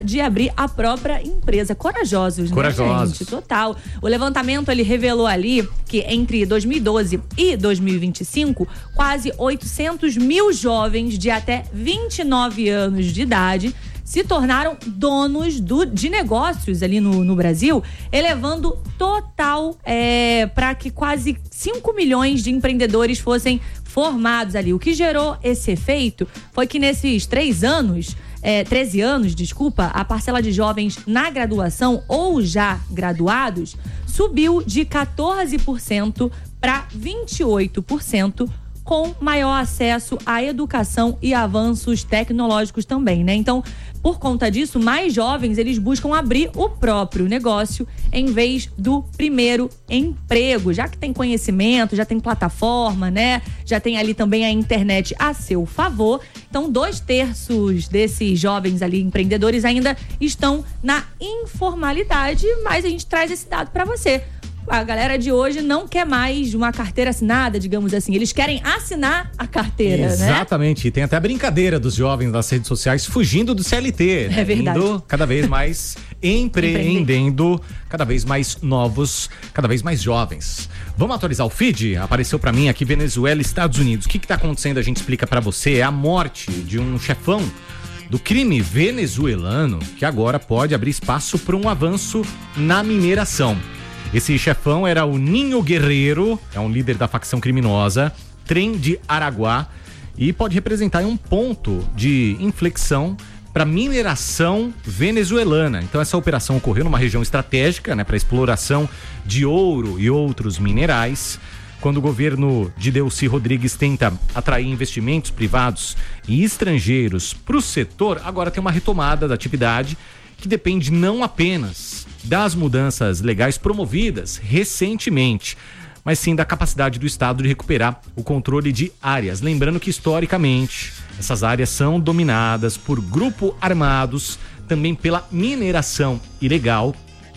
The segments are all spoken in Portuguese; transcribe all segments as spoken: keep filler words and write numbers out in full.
de abrir a própria empresa. Corajosos, Corajosos. né, gente? Total. O levantamento, ele revelou ali que entre dois mil e doze e dois mil e vinte e cinco, quase oitocentos mil jovens de até vinte e nove anos de idade se tornaram donos do, de negócios ali no, no Brasil, elevando total é, para que quase cinco milhões de empreendedores fossem formados ali. O que gerou esse efeito foi que nesses três anos, é, treze anos, desculpa, a parcela de jovens na graduação ou já graduados subiu de quatorze por cento para vinte e oito por cento, com maior acesso à educação e avanços tecnológicos também, né? Então, por conta disso, mais jovens, eles buscam abrir o próprio negócio em vez do primeiro emprego, já que tem conhecimento, já tem plataforma, né? Já tem ali também a internet a seu favor. Então, dois terços desses jovens ali, empreendedores, ainda estão na informalidade, mas a gente traz esse dado para você. A galera de hoje não quer mais uma carteira assinada, digamos assim. Eles querem assinar a carteira, Exatamente. né? Exatamente. E tem até a brincadeira dos jovens nas redes sociais fugindo do C L T. Né? É verdade. Indo cada vez mais empreendendo, cada vez mais novos, cada vez mais jovens. Vamos atualizar o feed? Apareceu pra mim aqui Venezuela e Estados Unidos. O que que tá acontecendo? A gente explica pra você. É a morte de um chefão do crime venezuelano que agora pode abrir espaço para um avanço na mineração. Esse chefão era o Ninho Guerreiro, é um líder da facção criminosa, Tren de Araguá, e pode representar um ponto de inflexão para mineração venezuelana. Então essa operação ocorreu numa região estratégica, né, para exploração de ouro e outros minerais. Quando o governo de Delcy Rodrigues tenta atrair investimentos privados e estrangeiros para o setor, agora tem uma retomada da atividade que depende não apenas das mudanças legais promovidas recentemente, mas sim da capacidade do Estado de recuperar o controle de áreas. Lembrando que, historicamente, essas áreas são dominadas por grupos armados, também pela mineração ilegal,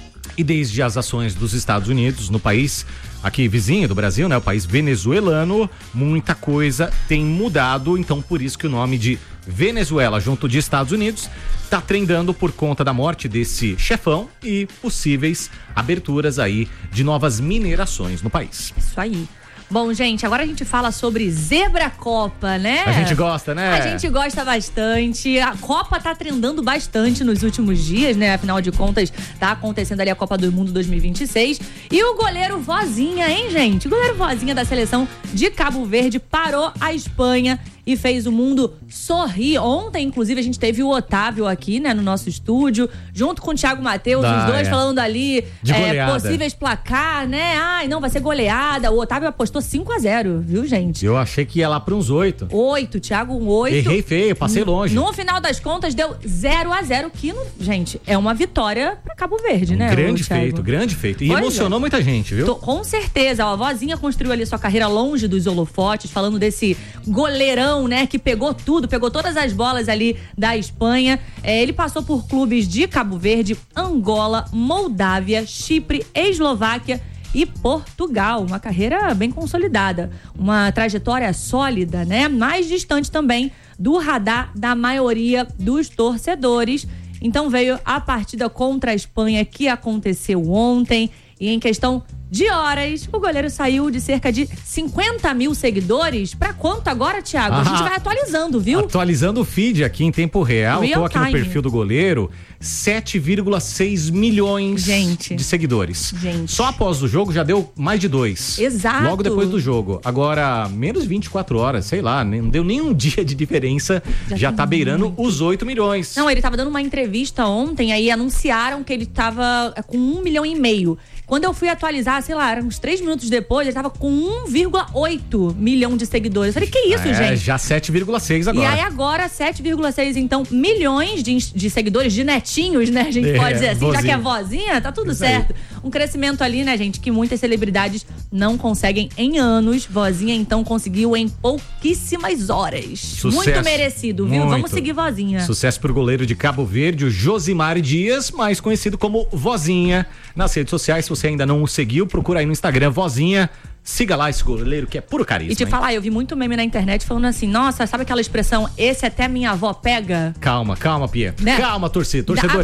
e desde as ações dos Estados Unidos no país, aqui vizinho do Brasil, né, o país venezuelano, muita coisa tem mudado, então por isso que o nome de Venezuela junto de Estados Unidos está trendando por conta da morte desse chefão e possíveis aberturas aí de novas minerações no país. Isso aí. Bom, gente, agora a gente fala sobre Zebra Copa, né? A gente gosta, né? A gente gosta bastante. A Copa tá trendando bastante nos últimos dias, né? Afinal de contas, tá acontecendo ali a Copa do Mundo dois mil e vinte e seis. E o goleiro Vozinha, hein, gente? O goleiro Vozinha da seleção de Cabo Verde parou a Espanha e fez o mundo sorrir. Ontem, inclusive, a gente teve o Otávio aqui, né, no nosso estúdio, junto com o Thiago Matheus, ah, os dois é. falando ali de é, possíveis placar, né? Ai, não, vai ser goleada. O Otávio apostou cinco a zero, viu, gente? Eu achei que ia lá para uns oito. oito, Thiago, um oito. Errei feio, passei longe. No final das contas, deu zero a zero, que, gente, é uma vitória para Cabo Verde, um né? Grande feito, grande feito. E pois emocionou é. muita gente, viu? Tô, com certeza. Ó, a Vozinha construiu ali sua carreira longe dos holofotes, falando desse goleirão, né, que pegou tudo, pegou todas as bolas ali da Espanha. É, ele passou por clubes de Cabo Verde, Angola, Moldávia, Chipre, Eslováquia e Portugal. Uma carreira bem consolidada, uma trajetória sólida, né? Mais distante também do radar da maioria dos torcedores. Então veio a partida contra a Espanha que aconteceu ontem e em questão de horas, o goleiro saiu de cerca de cinquenta mil seguidores. Pra quanto agora, Thiago? Ah, a gente vai atualizando, viu? Atualizando o feed aqui em tempo real. Real Tô aqui time. no perfil do goleiro. sete vírgula seis milhões gente. de seguidores. Gente. Só após o jogo já deu mais de dois. Exato. Logo depois do jogo. Agora, menos de vinte e quatro horas, sei lá, não deu nem um dia de diferença. Já, já tá beirando muito. Os oito milhões. Não, ele tava dando uma entrevista ontem, aí anunciaram que ele tava com um milhão e meio. Quando eu fui atualizar, sei lá, eram uns três minutos depois, ele tava com um vírgula oito milhão de seguidores. Eu falei, que isso, é, gente? Já sete vírgula seis agora. E aí agora, sete vírgula seis, então, milhões de, de seguidores, de netinhos, né? A gente é, pode dizer assim, vozinha. Já que é vozinha, tá tudo isso certo. Aí. Um crescimento ali, né, gente, que muitas celebridades não conseguem em anos. Vozinha, então, conseguiu em pouquíssimas horas. Sucesso. Muito merecido, viu? Muito. Vamos seguir Vozinha. Sucesso pro goleiro de Cabo Verde, o Josimar Dias, mais conhecido como Vozinha. Nas redes sociais, se você ainda não o seguiu, procura aí no Instagram, Vozinha. Siga lá esse goleiro que é puro carisma. E te hein? falar, eu vi muito meme na internet falando assim, nossa, sabe aquela expressão, esse até minha avó pega? Calma, calma, Pia. Né? Calma, torcedor. Torcedor.